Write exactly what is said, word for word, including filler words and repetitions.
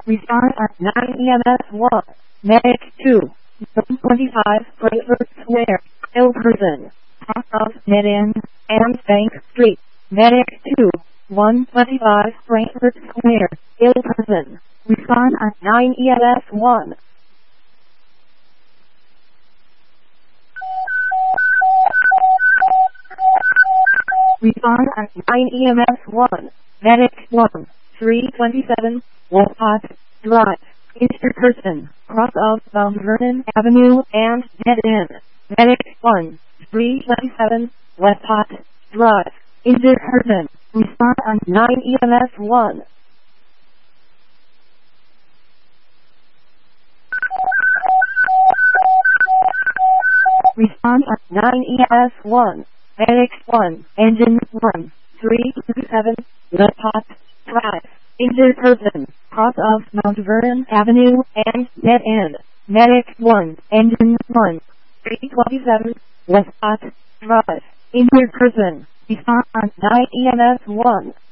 Respond at nine E M S one. Medic two. one twenty-five Frankfurt Square. Ill person. Top of Mid End and Bank Street. Medic two. one twenty-five Frankfurt Square. Ill person. Respond at nine E M S one. Respond at nine E M S one. Medic one. three twenty-seven Westcott Drive. Injured person. Cross of Mount Vernon Avenue and Dead End. Medic one. three twenty-seven Westcott Drive. Injured person. Respond at nine E M S one. Respond at nine E M S one. Medic one. Engine one. three twenty-seven Westcott Drive. Injured person. Cross of Mount Vernon Avenue and Dead End. Medic one. Engine one. three twenty-seven Westcott Drive. Injured person. Respond at nine E M S one.